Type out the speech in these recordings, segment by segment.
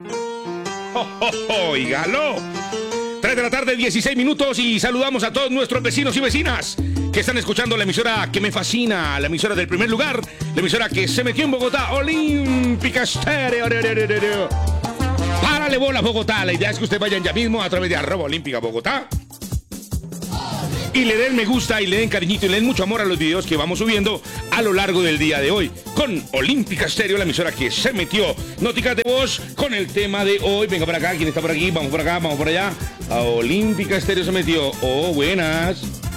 ¡Oh, oh, oh! ¡Oígalo! 3 de la tarde, 16 minutos, y saludamos a todos nuestros vecinos y vecinas que están escuchando la emisora que me fascina, la emisora del primer lugar, la emisora que se metió en Bogotá, Olímpica Estéreo. Párale bola, Bogotá. La idea es que ustedes vayan ya mismo a través de @Olímpica Bogotá y le den me gusta y le den cariñito y le den mucho amor a los videos que vamos subiendo a lo largo del día de hoy con Olímpica Estéreo, la emisora que se metió. Nóticas de voz con el tema de hoy. Venga para acá, ¿quién está por aquí? Vamos por acá, vamos por allá. A Olímpica Estéreo se metió. Oh, buenas.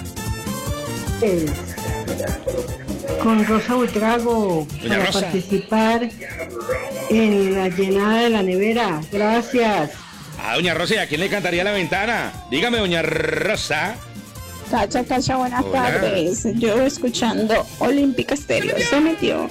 Con Rosa Buitrago Doña para Rosa. participar en la llenada de la nevera. Gracias. A doña Rosa, ¿y a quién le cantaría La Ventana? Dígame, doña Rosa. Cacha, buenas Hola. tardes. Yo escuchando Olímpica Estéreo. Se metió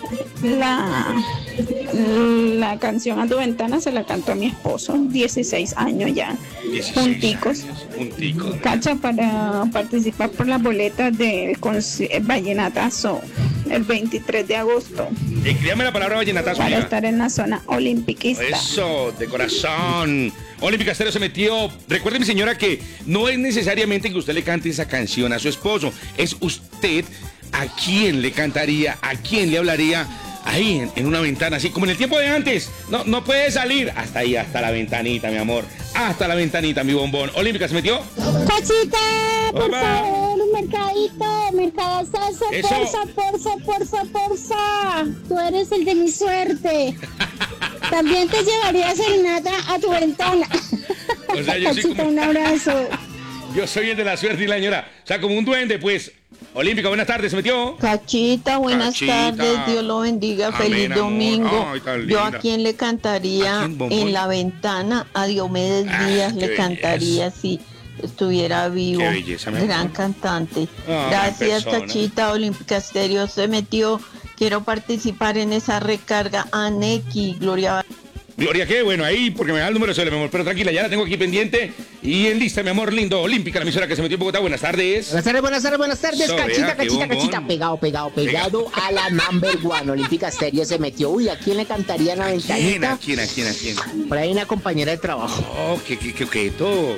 la canción A tu ventana, se la cantó a mi esposo, 16 años ya. 16 Punticos. años, punticos. Cacha para participar por las boletas del vallenatazo el 23 de agosto Escríbame la palabra vallenatazo, para amiga. estar en la zona olimpiquista. Eso, de corazón. Olímpica Estéreo se metió. Recuerde, mi señora, que no es necesariamente que usted le cante esa canción a su esposo. Es usted a quién le cantaría, a quién le hablaría ahí en una ventana, así como en el tiempo de antes. No puede salir. Hasta ahí, hasta la ventanita, mi amor. Hasta la ventanita, mi bombón. Olímpica se metió. Cachita, por Hola. favor, un mercadito, mercadazo, Eso. porfa. Tú eres el de mi suerte. También te llevaría serenata a tu ventana. O sea, yo soy Cachita, como- un abrazo. Yo soy el de la suerte y la señora. O sea, como un duende, pues. Olímpica, buenas tardes, se metió. Cachita, buenas Cachita. tardes, Dios lo bendiga, Amén, feliz amor. domingo. Ay, tan Yo linda. a quién le cantaría ¿A quién, bombón? en la ventana, a Diomedes Ah, Díaz qué le cantaría si estuviera vivo. Qué belleza, mi amor. Gran cantante. Ah, Gracias, persona. Cachita, Olímpica Estéreo se metió. Quiero participar en esa recarga a Neki, Gloria. Gloria, qué bueno, ahí, porque me da el número solo, mi amor. Pero tranquila, ya la tengo aquí pendiente y en lista, mi amor lindo. Olímpica, la emisora que se metió en Bogotá. Buenas tardes. Buenas tardes, Eso, cachita, vea, qué bombón. pegado a la number one. Olímpica Estéreo se metió. Uy, ¿a quién le cantaría la ¿A ventanita? quién? Por ahí una compañera de trabajo. Oh, qué todo.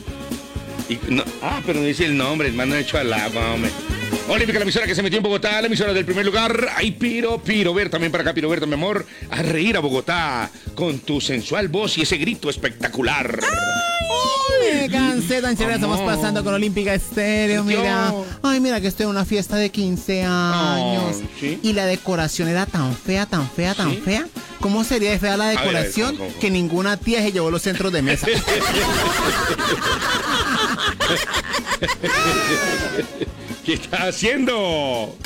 Pero no dice el nombre, hermano, hecho al agua, hombre. Olímpica, la emisora que se metió en Bogotá, la emisora del primer lugar. Ay, Piro Ver, también para acá, Piro Ver, mi amor. A reír a Bogotá con tu sensual voz y ese grito espectacular. Me cansé tan chévere, estamos Amor. pasando con Olímpica Estéreo, mira. Ay, mira que estoy en una fiesta de 15 años. ¿sí? Y la decoración era tan fea. ¿Cómo sería de fea la ver, decoración ¿cómo? que ninguna tía se llevó los centros de mesa? ¿Qué está haciendo?